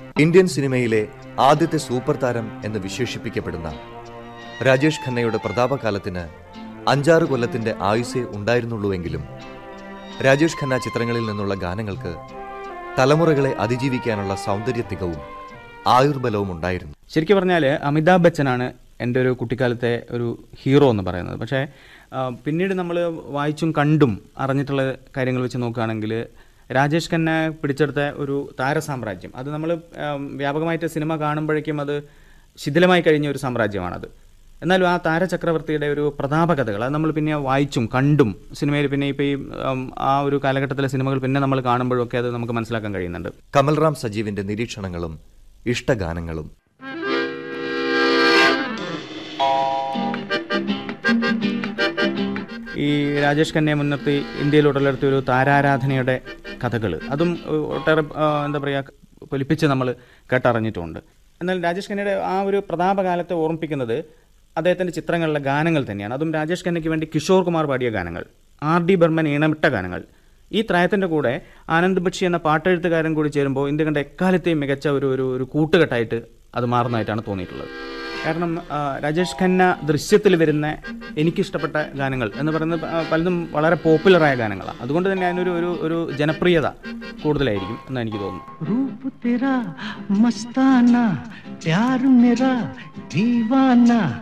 Indian സിനിമയിലെ ആദ്യത്തെ super താരം എന്ന് വിശേഷിപ്പിക്കപ്പെടുന്ന രാജേഷ് ഖന്നയുടെ പ്രതാപകാലത്തിന് 5-6 കൊല്ലത്തിന്റെ ആയുസ്സേ ഉണ്ടായിരുന്നുള്ളൂവെങ്കിലും രാജേഷ് ഖന്ന ചിത്രങ്ങളിൽ നിന്നുള്ള ഗാനങ്ങൾക്ക് തലമുറകളെ അതിജീവിക്കാനുള്ള സൗന്ദര്യ തികവും ആയുർബലവും ഉണ്ടായിരുന്നു. ശരിക്കും പറഞ്ഞാൽ അമിതാഭ് ബച്ചനാണ് എൻ്റെ ഒരു കുട്ടിക്കാലത്തെ ഒരു ഹീറോ എന്ന് പറയുന്നത്. പക്ഷേ പിന്നീട് നമ്മൾ വായിച്ചും കണ്ടും അറിഞ്ഞിട്ടുള്ള കാര്യങ്ങൾ വെച്ച് നോക്കുകയാണെങ്കിൽ രാജേഷ് ഖന്ന പിടിച്ചെടുത്ത ഒരു താരസാമ്രാജ്യം, അത് നമ്മൾ വ്യാപകമായിട്ട് സിനിമ കാണുമ്പോഴേക്കും അത് ശിഥിലമായി കഴിഞ്ഞ ഒരു സാമ്രാജ്യമാണത്. എന്നാലും ആ താരചക്രവർത്തിയുടെ ഒരു പ്രതാപകഥകൾ അത് നമ്മൾ പിന്നെ വായിച്ചും കണ്ടും സിനിമയിൽ പിന്നെ ഇപ്പോൾ ഈ ആ ഒരു കാലഘട്ടത്തിലെ സിനിമകൾ പിന്നെ നമ്മൾ കാണുമ്പോഴൊക്കെ അത് നമുക്ക് മനസ്സിലാക്കാൻ കഴിയുന്നുണ്ട്. കമൽറാം സജീവിന്റെ നിരീക്ഷണങ്ങളും ഇഷ്ടഗാനങ്ങളും. ഈ രാജേഷ് ഖന്നയെ മുൻനിർത്തി ഇന്ത്യയിൽ ഉടലെടുത്തിയ ഒരു താരാരാധനയുടെ കഥകൾ അതും ഒട്ടേറെ എന്താ പറയുക പൊലിപ്പിച്ച് നമ്മൾ കേട്ടറിഞ്ഞിട്ടുമുണ്ട്. എന്നാൽ രാജേഷ് ഖന്നയുടെ ആ ഒരു പ്രതാപകാലത്തെ ഓർമ്മിപ്പിക്കുന്നത് അദ്ദേഹത്തിൻ്റെ ചിത്രങ്ങളിലെ ഗാനങ്ങൾ തന്നെയാണ്. അതും രാജേഷ് ഖന്നയ്ക്ക് വേണ്ടി കിഷോർ കുമാർ പാടിയ ഗാനങ്ങൾ, R.D. ബർമൻ ഈണമിട്ട ഗാനങ്ങൾ. ഈ ത്രയത്തിൻ്റെ കൂടെ ആനന്ദ് ബക്ഷി എന്ന പാട്ടെഴുത്തുകാരൻ കൂടി ചേരുമ്പോൾ ഇന്ത്യ കണ്ട എക്കാലത്തെയും മികച്ച ഒരു കൂട്ടുകെട്ടായിട്ട് അത് മാറുന്നതായിട്ടാണ് തോന്നിയിട്ടുള്ളത്. കാരണം രാജേഷ് ഖന്ന ദൃശ്യത്തിൽ വരുന്ന എനിക്കിഷ്ടപ്പെട്ട ഗാനങ്ങൾ എന്ന് പറയുന്നത് പലതും വളരെ പോപ്പുലറായ ഗാനങ്ങളാണ്. അതുകൊണ്ട് തന്നെ അതിനൊരു ഒരു ജനപ്രിയത കൂടുതലായിരിക്കും എന്ന് എനിക്ക് തോന്നുന്നു.